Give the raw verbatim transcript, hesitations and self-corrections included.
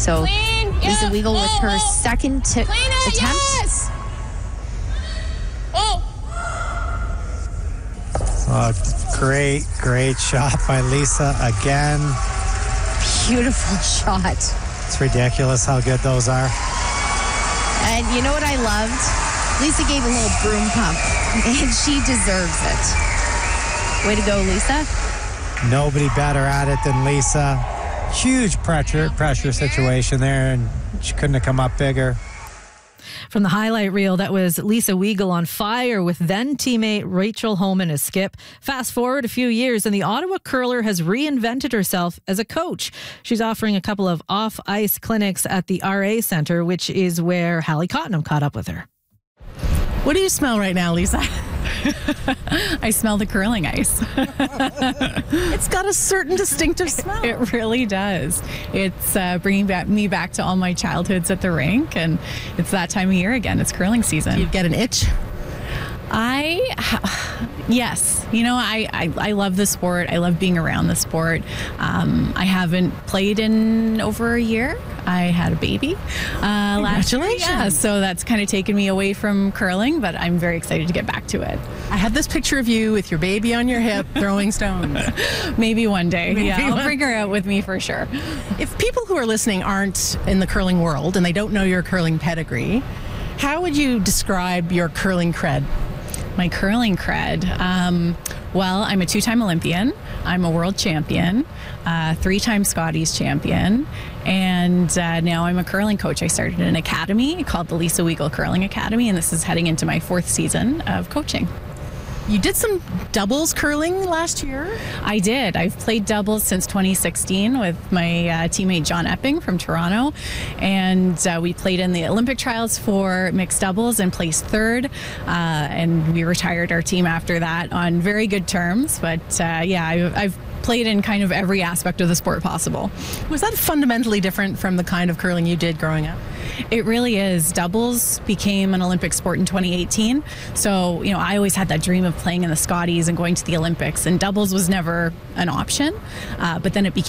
So Clean. Lisa Yeah. Weagle with Oh, her oh. second t- Clean it. attempt. Yes. Oh. Oh, great, great shot by Lisa again. Beautiful shot. It's ridiculous how good those are. And you know what I loved? Lisa gave a little broom pump, and she deserves it. Way to go, Lisa. Nobody better at it than Lisa. Huge pressure, pressure situation there, and she couldn't have come up bigger. From the highlight reel, that was Lisa Weagle on fire with then teammate Rachel Homan as skip. Fast forward a few years, and the Ottawa curler has reinvented herself as a coach. She's offering a couple of off-ice clinics at the R A Centre, which is where Hallie Cottenham caught up with her. What do you smell right now, Lisa? I smell the curling ice. It's got a certain distinctive smell. It really does. It's uh, bringing back me back to all my childhoods at the rink, and it's that time of year again. It's curling season. You get an itch? I, yes. You know, I, I, I love the sport. I love being around the sport. Um, I haven't played in over a year. I had a baby uh, last year. Congratulations. Yeah, so that's kind of taken me away from curling, but I'm very excited to get back to it. I had this picture of you with your baby on your hip throwing stones. Maybe one day. Maybe yeah, I'll one- bring her out with me for sure. If people who are listening aren't in the curling world and they don't know your curling pedigree, how would you describe your curling cred? My curling cred. Um, well, I'm a two-time Olympian. I'm a world champion, uh, three-time Scotties champion, and uh, now I'm a curling coach. I started an academy called the Lisa Weagle Curling Academy, and this is heading into my fourth season of coaching. You did some doubles curling last year. I did. I've played doubles since twenty sixteen with my uh, teammate John Epping from Toronto, and uh, we played in the Olympic trials for mixed doubles and placed third, uh, and we retired our team after that on very good terms. But uh, yeah, I've, I've played in kind of every aspect of the sport possible. Was that fundamentally different from the kind of curling you did growing up? It really is. Doubles became an Olympic sport in twenty eighteen. So, you know, I always had that dream of playing in the Scotties and going to the Olympics, and doubles was never an option. Uh, but then it became